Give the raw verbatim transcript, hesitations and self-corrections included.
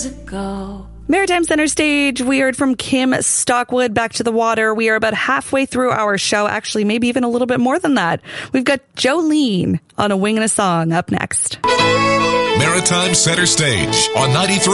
Go. Maritime Center Stage, we heard from Kim Stockwood, Back to the Water. We are about halfway through our show, actually, maybe even a little bit more than that. We've got Jolene on A Wing and a Song up next. Maritime Center Stage on ninety-three.